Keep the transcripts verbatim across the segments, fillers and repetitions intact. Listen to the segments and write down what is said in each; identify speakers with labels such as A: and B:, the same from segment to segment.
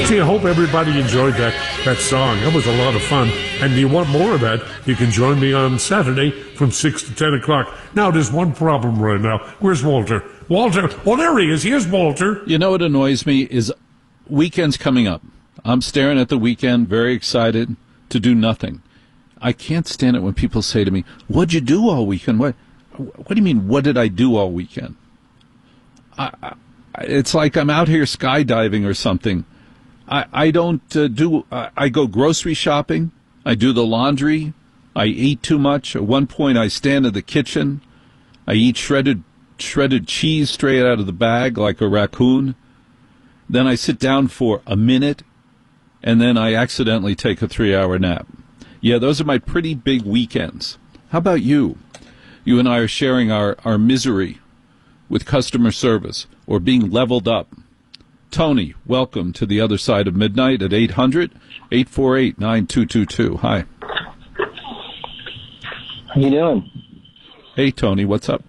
A: Gee, I hope everybody enjoyed that, that song. That was a lot of fun. And if you want more of that, you can join me on Saturday from six to ten o'clock. Now, there's one problem right now. Where's Walter? Walter. Oh, there he is. Here's Walter.
B: You know what annoys me is weekend's coming up. I'm staring at the weekend, very excited to do nothing. I can't stand it when people say to me, what'd you do all weekend? What, what do you mean, what did I do all weekend? I, I, it's like I'm out here skydiving or something. I, I don't uh, do, I, I go grocery shopping. I do the laundry. I eat too much. At one point, I stand in the kitchen. I eat shredded shredded cheese straight out of the bag like a raccoon. Then I sit down for a minute, and then I accidentally take a three-hour nap. Yeah, those are my pretty big weekends. How about you? You and I are sharing our, our misery with customer service or being leveled up. Tony, welcome to the other side of midnight at eight hundred, eight four eight, nine two two two. Hi.
C: How you doing?
B: Hey, Tony, what's up?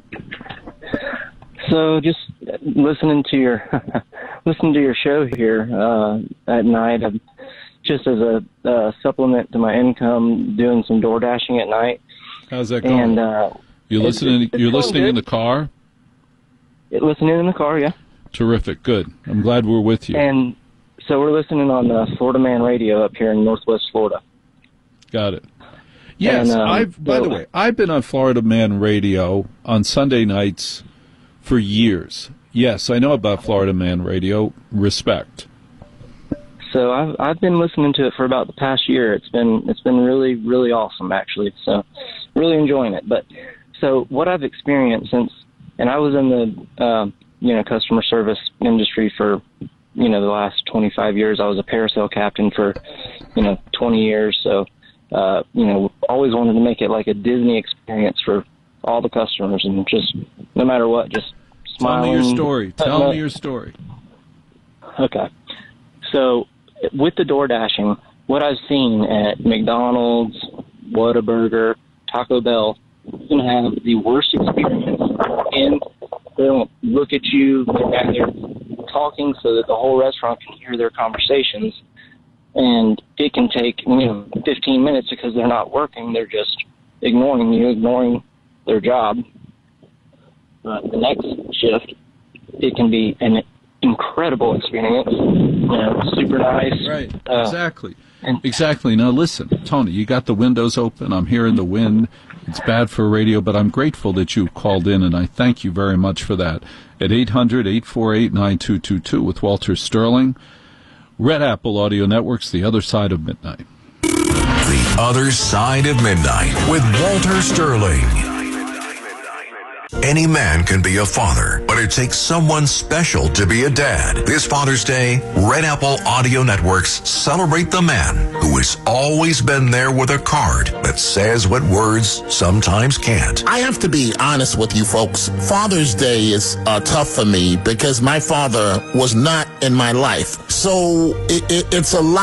C: So just listening to your listening to your show here uh, at night, I'm just as a uh, supplement to my income, doing some door dashing at night.
B: How's that going?
C: And uh,
B: you're listening.
C: It's, it's
B: you're listening
C: good.
B: in the car.
C: It, listening in the car, yeah.
B: Terrific. Good. I'm glad we're with you.
C: And so we're listening on uh, Florida Man Radio up here in Northwest Florida.
B: Got it. Yes,
C: and, um,
B: I've. By
C: so,
B: the way, I've been on Florida Man Radio on Sunday nights for years. Yes, I know about Florida Man Radio. Respect.
C: So I've I've been listening to it for about the past year. It's been it's been really really awesome actually. So really enjoying it. But so what I've experienced since, and I was in the uh, you know customer service industry for you know the last twenty-five years. I was a parasail captain for you know twenty years. So uh, you know always wanted to make it like a Disney experience for all the customers, and just no matter what, just smiling.
B: Tell me your story. Tell me your story.
C: Okay. So with the door dashing, what I've seen at McDonald's, Whataburger, Taco Bell, you can have the worst experience. And they don't look at you. They're back there talking so that the whole restaurant can hear their conversations. And it can take, you know, fifteen minutes because they're not working. They're just ignoring you, ignoring their job. But the next shift, it can be an incredible experience. You know, super nice.
B: Right.
C: Uh,
B: exactly.
C: and-
B: exactly. Now listen, Tony, you got the windows open. I'm hearing the wind. It's bad for radio, but I'm grateful that you called in, and I thank you very much for that. At eight hundred, eight four eight, nine two two two with Walter Sterling. Red Apple Audio Network's The Other Side of Midnight.
D: The Other Side of Midnight with Walter Sterling. Any man can be a father, but it takes someone special to be a dad. This Father's Day, Red Apple Audio Networks celebrate the man who has always been there with a card that says what words sometimes can't.
E: I have to be honest with you folks. Father's Day is uh, tough for me because my father was not in my life. So it, it, it's a lot.